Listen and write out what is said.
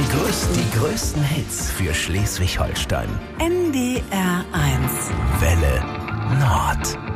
Die größten Hits für Schleswig-Holstein. NDR 1. Welle Nord.